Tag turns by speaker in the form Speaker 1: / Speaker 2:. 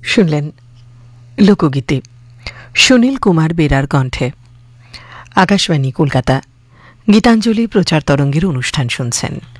Speaker 1: শুনলেন লোকগীতি সুনীল কুমার বেরার কণ্ঠে। আকাশবাণী কলকাতা গীতাঞ্জলি প্রচার তরঙ্গের অনুষ্ঠান শুনছেন।